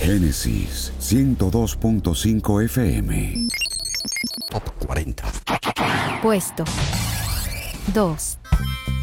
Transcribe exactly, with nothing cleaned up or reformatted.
Génesis ciento dos punto cinco F M. Top cuarenta. Puesto dos.